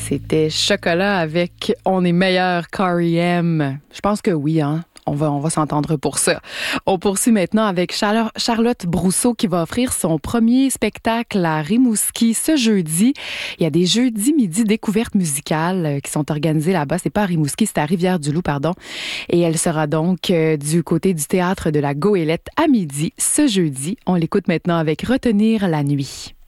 C'était Chocolat avec On est meilleur qu'R.E.M. Je pense que oui, hein. On va s'entendre pour ça. On poursuit maintenant avec Charlotte Brousseau qui va offrir son premier spectacle à Rimouski ce jeudi. Il y a des jeudis midi découvertes musicales qui sont organisées là-bas. C'est pas à Rimouski, c'est à Rivière-du-Loup, pardon. Et elle sera donc du côté du théâtre de la Goélette à midi ce jeudi. On l'écoute maintenant avec Retenir la nuit.